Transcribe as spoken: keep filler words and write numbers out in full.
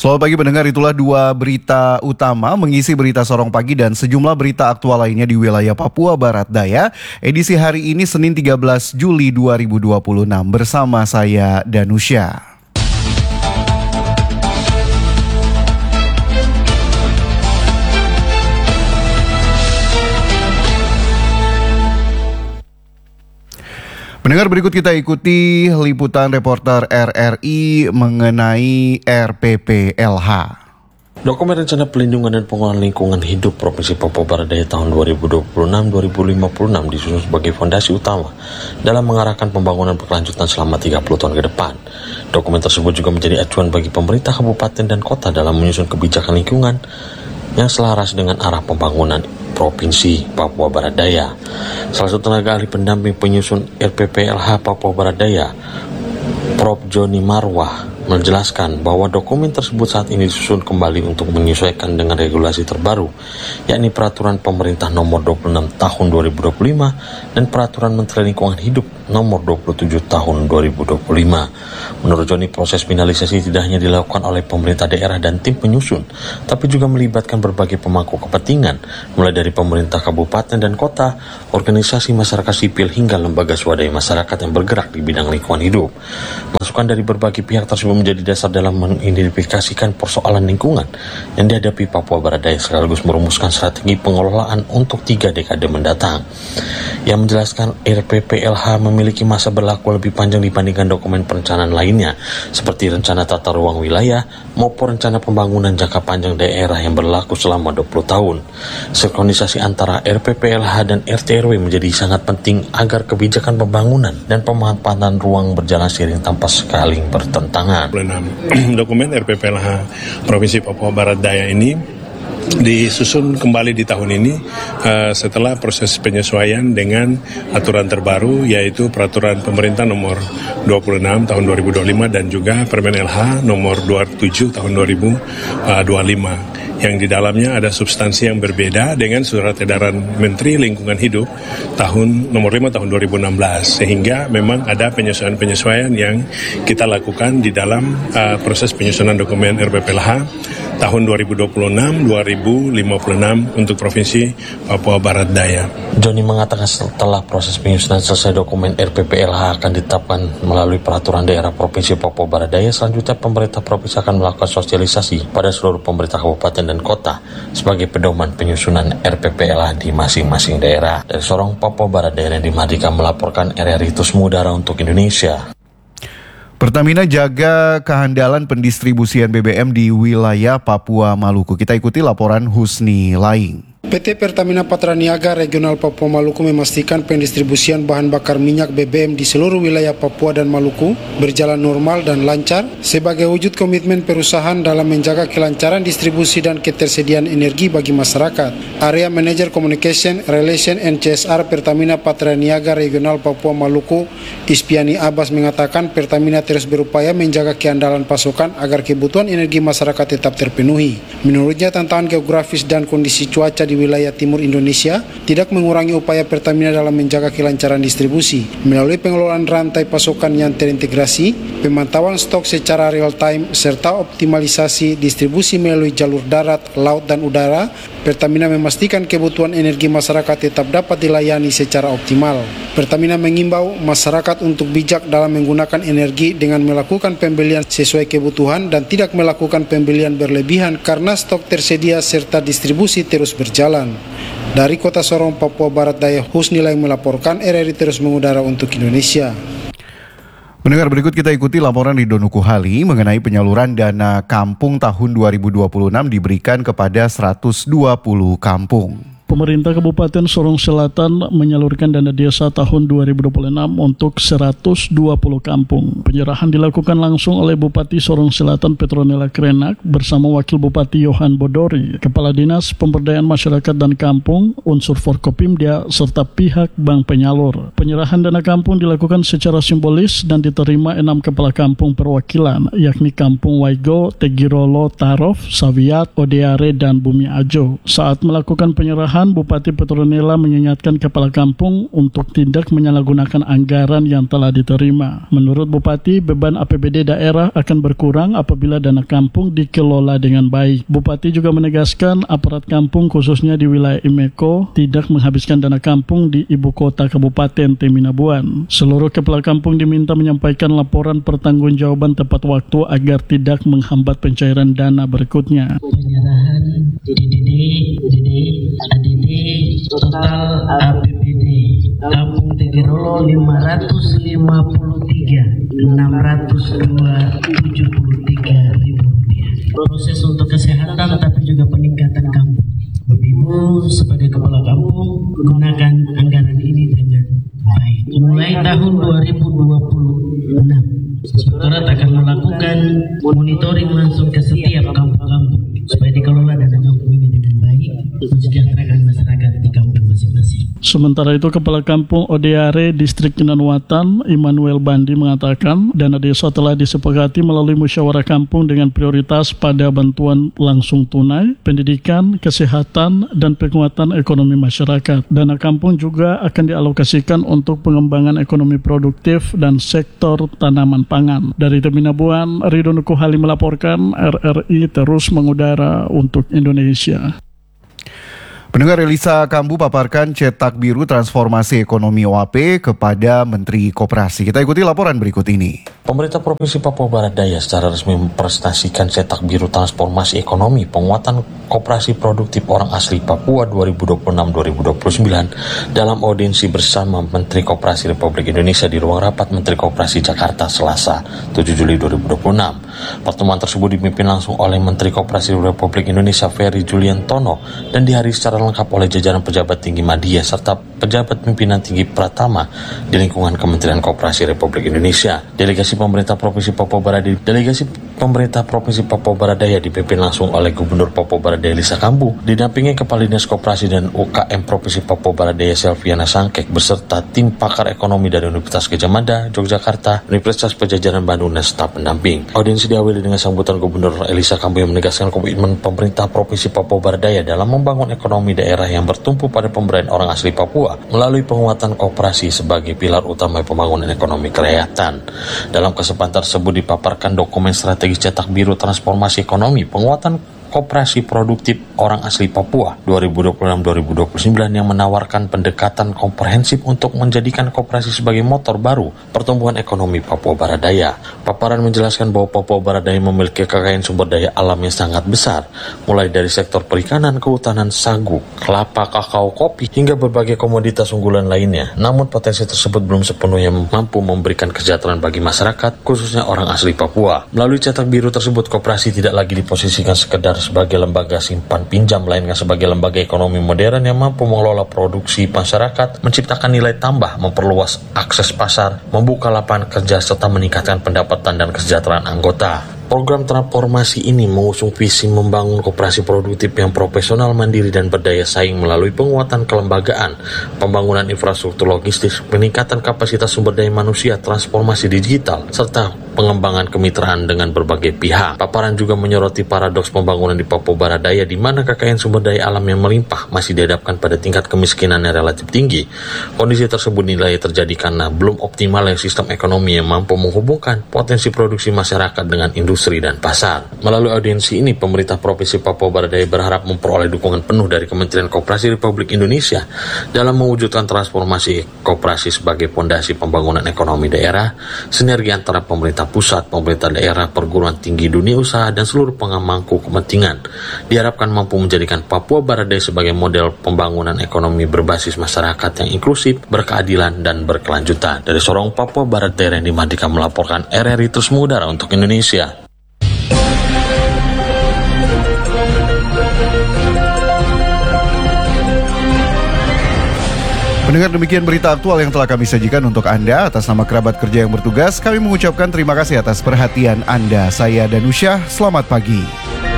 Selamat pagi pendengar, itulah dua berita utama mengisi berita Sorong Pagi dan sejumlah berita aktual lainnya di wilayah Papua Barat Daya. Edisi hari ini Senin tiga belas Juli dua ribu dua puluh enam bersama saya Danusya. Pendengar, berikut kita ikuti liputan reporter R R I mengenai R P P L H. Dokumen Rencana Pelindungan dan Pengelolaan Lingkungan Hidup Provinsi Papua Barat Daya tahun dua ribu dua puluh enam sampai dua ribu lima puluh enam disusun sebagai fondasi utama dalam mengarahkan pembangunan berkelanjutan selama tiga puluh tahun ke depan. Dokumen tersebut juga menjadi acuan bagi pemerintah kabupaten dan kota dalam menyusun kebijakan lingkungan yang selaras dengan arah pembangunan Provinsi Papua Barat Daya. Salah satu tenaga ahli pendamping penyusun R P P L H Papua Barat Daya, Profesor Joni Marwah, menjelaskan bahwa dokumen tersebut saat ini disusun kembali untuk menyesuaikan dengan regulasi terbaru, yakni Peraturan Pemerintah Nomor dua puluh enam Tahun dua ribu dua puluh lima dan Peraturan Menteri Lingkungan Hidup Nomor dua puluh tujuh Tahun dua ribu dua puluh lima. Menurut Joni, proses finalisasi tidak hanya dilakukan oleh pemerintah daerah dan tim penyusun, tapi juga melibatkan berbagai pemangku kepentingan, mulai dari pemerintah kabupaten dan kota, organisasi masyarakat sipil hingga lembaga swadaya masyarakat yang bergerak di bidang lingkungan hidup. Masukan dari berbagai pihak tersebut menjadi dasar dalam mengidentifikasikan persoalan lingkungan yang dihadapi Papua Barat Daya sekaligus merumuskan strategi pengelolaan untuk tiga dekade mendatang. Yang menjelaskan R P P L H memiliki masa berlaku lebih panjang dibandingkan dokumen perencanaan lainnya seperti rencana tata ruang wilayah maupun rencana pembangunan jangka panjang daerah yang berlaku selama dua puluh tahun. Sinkronisasi antara R P P L H dan R T R W menjadi sangat penting agar kebijakan pembangunan dan pemanfaatan ruang berjalan seiring tanpa saling bertentangan. Dokumen R P P L H Provinsi Papua Barat Daya ini disusun kembali di tahun ini uh, setelah proses penyesuaian dengan aturan terbaru, yaitu Peraturan Pemerintah Nomor dua puluh enam Tahun dua ribu dua puluh lima dan juga Permen L H Nomor dua puluh tujuh Tahun dua ribu dua puluh lima. Yang di dalamnya ada substansi yang berbeda dengan Surat Edaran Menteri Lingkungan Hidup tahun nomor lima tahun dua ribu enam belas, sehingga memang ada penyesuaian-penyesuaian yang kita lakukan di dalam uh, proses penyusunan dokumen R P P L H tahun dua ribu dua puluh enam sampai dua ribu lima puluh enam untuk Provinsi Papua Barat Daya. Joni mengatakan setelah proses penyusunan selesai, dokumen R P P L H akan ditetapkan melalui Peraturan Daerah Provinsi Papua Barat Daya. Selanjutnya pemerintah provinsi akan melakukan sosialisasi pada seluruh pemerintah kabupaten dan kota sebagai pedoman penyusunan R P P L H di masing-masing daerah. Dari Sorong, Papua Barat Daya, yang Mardika melaporkan R R I Tusmu Udara untuk Indonesia. Pertamina jaga kehandalan pendistribusian B B M di wilayah Papua Maluku. Kita ikuti laporan Husni Laing. P T Pertamina Patraniaga Regional Papua Maluku memastikan pendistribusian bahan bakar minyak B B M di seluruh wilayah Papua dan Maluku berjalan normal dan lancar sebagai wujud komitmen perusahaan dalam menjaga kelancaran distribusi dan ketersediaan energi bagi masyarakat. Area Manager Communication, Relation and C S R Pertamina Patraniaga Regional Papua Maluku, Ispiani Abbas, mengatakan Pertamina terus berupaya menjaga keandalan pasokan agar kebutuhan energi masyarakat tetap terpenuhi. Menurutnya, tantangan geografis dan kondisi cuaca di wilayah timur Indonesia tidak mengurangi upaya Pertamina dalam menjaga kelancaran distribusi. Melalui pengelolaan rantai pasokan yang terintegrasi, pemantauan stok secara real time, serta optimalisasi distribusi melalui jalur darat, laut, dan udara, Pertamina memastikan kebutuhan energi masyarakat tetap dapat dilayani secara optimal. Pertamina mengimbau masyarakat untuk bijak dalam menggunakan energi dengan melakukan pembelian sesuai kebutuhan dan tidak melakukan pembelian berlebihan karena stok tersedia serta distribusi terus berjalan. Dari Kota Sorong, Papua Barat Daya, Husni Laing melaporkan. R R I terus mengudara untuk Indonesia. Pendengar, berikut kita ikuti laporan Ridho Nukuhali mengenai penyaluran dana kampung tahun dua ribu dua puluh enam diberikan kepada seratus dua puluh kampung. Pemerintah Kabupaten Sorong Selatan menyalurkan dana desa tahun dua ribu dua puluh enam untuk seratus dua puluh kampung. Penyerahan dilakukan langsung oleh Bupati Sorong Selatan Petronella Krenak bersama Wakil Bupati Yohan Bodori, Kepala Dinas Pemberdayaan Masyarakat dan Kampung, unsur Forkopimda, serta pihak bank penyalur. Penyerahan dana kampung dilakukan secara simbolis dan diterima enam kepala kampung perwakilan, yakni Kampung Waigo, Tegirolo, Tarof, Saviat, Odeare, dan Bumi Ajo. Saat melakukan penyerahan tambahan, Bupati Petronella mengingatkan kepala kampung untuk tidak menyalahgunakan anggaran yang telah diterima. Menurut Bupati, beban A P B D daerah akan berkurang apabila dana kampung dikelola dengan baik. Bupati juga menegaskan aparat kampung khususnya di wilayah Imeko tidak menghabiskan dana kampung di ibu kota Kabupaten Teminabuan. Seluruh kepala kampung diminta menyampaikan laporan pertanggungjawaban tepat waktu agar tidak menghambat pencairan dana berikutnya. Penyerahan D D D, D D, A D D, total A P B D Kampung Tegerolo lima ratus lima puluh tiga enam ratus dua tujuh puluh tiga ribu rupiah. Proses untuk kesehatan tapi juga peningkatan kampung. Ibu sebagai kepala kampung gunakan anggaran ini dengan baik. Mulai tahun dua ribu dua puluh enam, Inspektorat akan melakukan monitoring langsung ke setiap kampung-kampung supaya dikelola dana kampung ini dengan baik, mensejahterakan masyarakat di kampung masing-masing. Sementara itu, Kepala Kampung Odeare Distrik Kinanwatan, Immanuel Bandi mengatakan dana desa telah disepakati melalui musyawarah kampung dengan prioritas pada bantuan langsung tunai, pendidikan, kesehatan, dan penguatan ekonomi masyarakat. Dana kampung juga akan dialokasikan untuk pengembangan ekonomi produktif dan sektor tanaman pangan. Dari Teminabuan, Ridho Nukuhali melaporkan, R R I terus mengudara untuk Indonesia. Pendengar, Elisa Kambu paparkan cetak biru transformasi ekonomi O A P kepada Menteri Koperasi. Kita ikuti laporan berikut ini. Pemerintah Provinsi Papua Barat Daya secara resmi mempresentasikan cetak biru transformasi ekonomi penguatan koperasi produktif orang asli Papua dua ribu dua puluh enam sampai dua ribu dua puluh sembilan dalam audiensi bersama Menteri Koperasi Republik Indonesia di ruang rapat Menteri Koperasi Jakarta Selasa tujuh Juli dua ribu dua puluh enam. Pertemuan tersebut dipimpin langsung oleh Menteri Koperasi Republik Indonesia Ferry Juliantono dan dihadiri secara lengkap oleh jajaran pejabat tinggi media serta pejabat pimpinan tinggi Pratama di lingkungan Kementerian Koperasi Republik Indonesia. Delegasi pemerintah Provinsi Papua Barat Delegasi pemerintah Provinsi Papua Barat Daya dipimpin langsung oleh Gubernur Papua Barat Daya Elisa Kambu, didampingi Kepala Dinas Koperasi dan U K M Provinsi Papua Barat Daya Selviana Sangkek beserta tim pakar ekonomi dari Universitas Gadjah Mada, Yogyakarta, Universitas Pajajaran Bandung dan staf pendamping. Audiensi diawali dengan sambutan Gubernur Elisa Kambu yang menegaskan komitmen pemerintah Provinsi Papua Barat Daya dalam membangun ekonomi daerah yang bertumpu pada pemberdayaan orang asli Papua melalui penguatan koperasi sebagai pilar utama pembangunan ekonomi kerakyatan. Dalam kesempatan tersebut dipaparkan dokumen strategi cetak biru transformasi ekonomi penguatan koperasi produktif orang asli Papua dua ribu dua puluh enam sampai dua ribu dua puluh sembilan yang menawarkan pendekatan komprehensif untuk menjadikan koperasi sebagai motor baru pertumbuhan ekonomi Papua Barat Daya. Paparan menjelaskan bahwa Papua Barat Daya memiliki kekayaan sumber daya alam yang sangat besar, mulai dari sektor perikanan, kehutanan, sagu, kelapa, kakao, kopi, hingga berbagai komoditas unggulan lainnya. Namun potensi tersebut belum sepenuhnya mampu memberikan kesejahteraan bagi masyarakat, khususnya orang asli Papua. Melalui cetak biru tersebut, koperasi tidak lagi diposisikan sekedar sebagai lembaga simpan pinjam, melainkan sebagai lembaga ekonomi modern yang mampu mengelola produksi masyarakat, menciptakan nilai tambah, memperluas akses pasar, membuka lapangan kerja, serta meningkatkan pendapatan dan kesejahteraan anggota. Program transformasi ini mengusung visi membangun koperasi produktif yang profesional, mandiri, dan berdaya saing melalui penguatan kelembagaan, pembangunan infrastruktur logistik, peningkatan kapasitas sumber daya manusia, transformasi digital, serta pengembangan kemitraan dengan berbagai pihak. Paparan juga menyoroti paradoks pembangunan di Papua Barat Daya di mana kekayaan sumber daya alam yang melimpah masih dihadapkan pada tingkat kemiskinan yang relatif tinggi. Kondisi tersebut nilai terjadi karena belum optimalnya sistem ekonomi yang mampu menghubungkan potensi produksi masyarakat dengan industri dan pasar. Melalui audiensi ini, pemerintah Provinsi Papua Barat Daya berharap memperoleh dukungan penuh dari Kementerian Koperasi Republik Indonesia dalam mewujudkan transformasi koperasi sebagai fondasi pembangunan ekonomi daerah, sinergi antara pemerintah pusat, pemerintah daerah, perguruan tinggi, dunia usaha, dan seluruh pemangku kepentingan. Diharapkan mampu menjadikan Papua Barat Daya sebagai model pembangunan ekonomi berbasis masyarakat yang inklusif, berkeadilan, dan berkelanjutan. Dari Sorong, Papua Barat Daya, Randy Mardika melaporkan, R R I terus mengudara untuk Indonesia. Pendengar, demikian berita aktual yang telah kami sajikan untuk Anda. Atas nama kerabat kerja yang bertugas, kami mengucapkan terima kasih atas perhatian Anda. Saya Danusya, selamat pagi.